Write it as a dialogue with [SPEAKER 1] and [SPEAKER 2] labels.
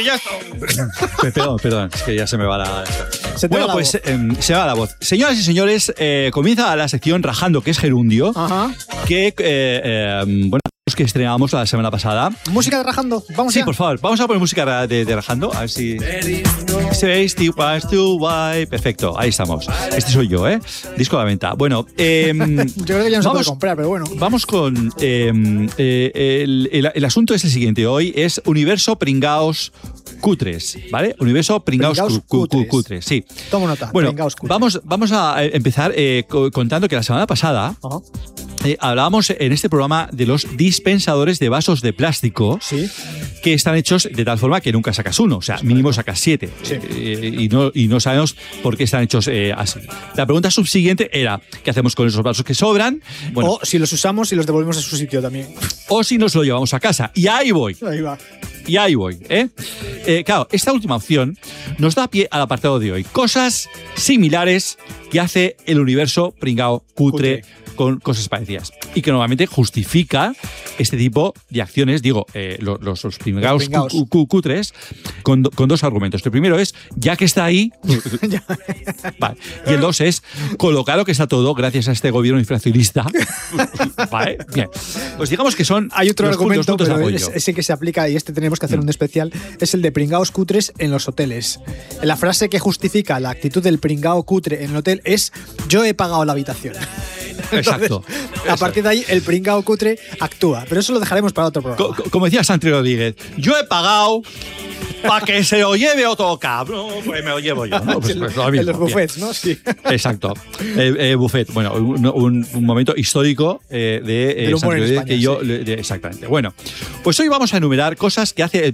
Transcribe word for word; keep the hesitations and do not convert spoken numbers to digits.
[SPEAKER 1] ya está. Perdón, perdón, es que ya se me va la...
[SPEAKER 2] Se
[SPEAKER 1] bueno,
[SPEAKER 2] va la
[SPEAKER 1] pues
[SPEAKER 2] voz.
[SPEAKER 1] eh, se va la voz. Señoras y señores, eh, comienza la sección Rajando, que es gerundio,
[SPEAKER 2] Ajá.
[SPEAKER 1] que, eh, eh, bueno, que estrenamos la semana pasada.
[SPEAKER 2] ¿Música de Rajando? Vamos
[SPEAKER 1] Sí,
[SPEAKER 2] ya.
[SPEAKER 1] por favor, vamos a poner música de, de Rajando, a ver si... seis, two, one, two, one. Perfecto, ahí estamos. Este soy yo, ¿eh? Disco a la venta. Bueno, eh,
[SPEAKER 2] Yo creo que ya no se
[SPEAKER 1] vamos,
[SPEAKER 2] puede comprar, pero bueno.
[SPEAKER 1] Vamos con... Eh, eh, el, el, el asunto es el siguiente. Hoy es Universo Pringaos Cutres, ¿vale? Universo Pringaos,
[SPEAKER 2] Pringaos
[SPEAKER 1] cu, cu,
[SPEAKER 2] cutres.
[SPEAKER 1] cutres, sí.
[SPEAKER 2] Tomo nota.
[SPEAKER 1] Bueno,
[SPEAKER 2] Pringaos cutres.
[SPEAKER 1] vamos, vamos a empezar eh, co- contando que la semana pasada
[SPEAKER 2] Ajá.
[SPEAKER 1] eh, hablábamos en este programa de los dispensadores de vasos de plástico
[SPEAKER 2] Sí.
[SPEAKER 1] que están hechos de tal forma que nunca sacas uno, o sea, mínimo sacas siete.
[SPEAKER 2] Sí.
[SPEAKER 1] Eh, y, no, y no sabemos por qué están hechos eh, así. La pregunta subsiguiente era, ¿qué hacemos con esos vasos que sobran? Bueno,
[SPEAKER 2] O si los usamos y los devolvemos a su sitio también.
[SPEAKER 1] o si nos lo llevamos a casa. Y ahí voy.
[SPEAKER 2] Ahí va.
[SPEAKER 1] Y ahí voy, ¿eh? Eh, Claro, esta última opción nos da pie al apartado de hoy. Cosas similares que hace el universo pringao cutre,
[SPEAKER 2] Cutre.
[SPEAKER 1] con cosas parecidas. Y que normalmente justifica este tipo de acciones, digo, eh, los, los, los pringaos,
[SPEAKER 2] Los pringaos.
[SPEAKER 1] cu- cu- cutres, con, do- con dos argumentos. El primero es, ya que está ahí... Vale. Y el dos es, colocado que está todo gracias a este gobierno inflacionista. Vale, bien. Pues digamos que son
[SPEAKER 2] Hay otro
[SPEAKER 1] los puntos-
[SPEAKER 2] argumento,
[SPEAKER 1] puntos de
[SPEAKER 2] pero
[SPEAKER 1] apoyo.
[SPEAKER 2] es- ese que se aplica, y este tenemos que hacer un especial, es el de pringaos cutres en los hoteles. La frase que justifica la actitud del pringao cutre en el hotel es: yo he pagado la habitación.
[SPEAKER 1] Exacto.
[SPEAKER 2] Entonces, a partir de ahí, el pringao cutre actúa. Pero eso lo dejaremos para otro programa.
[SPEAKER 1] Co- co- Como decía Santi Rodríguez, yo he pagado para que se lo lleve otro cabrón, pues me lo llevo yo. ¿no? Pues,
[SPEAKER 2] En-
[SPEAKER 1] pues lo
[SPEAKER 2] en
[SPEAKER 1] mismo,
[SPEAKER 2] los
[SPEAKER 1] bien.
[SPEAKER 2] buffets, ¿no? Sí.
[SPEAKER 1] Exacto. Eh, eh, buffet. Bueno, un, un- un momento histórico eh, de eh,
[SPEAKER 2] Del humor
[SPEAKER 1] Santi
[SPEAKER 2] en
[SPEAKER 1] Rodríguez
[SPEAKER 2] España,
[SPEAKER 1] que yo...
[SPEAKER 2] sí.
[SPEAKER 1] le- de- exactamente. Bueno, pues hoy vamos a enumerar cosas que hace el,